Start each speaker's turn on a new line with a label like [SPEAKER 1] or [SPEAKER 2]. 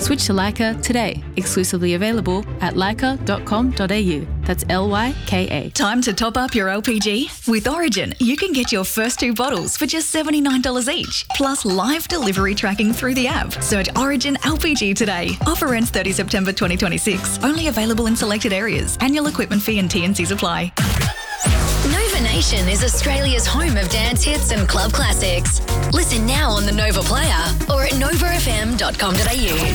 [SPEAKER 1] Switch to Leica today. Exclusively available at leica.com.au. That's LYKA.
[SPEAKER 2] Time to top up your LPG? With Origin, you can get your first 2 bottles for just $79 each, plus live delivery tracking through the app. Search Origin LPG today. Offer ends 30 September 2026. Only available in selected areas. Annual equipment fee and T&Cs apply.
[SPEAKER 3] Nova Nation is Australia's home of dance hits and club classics. Listen now on the Nova Player or at novafm.com.au.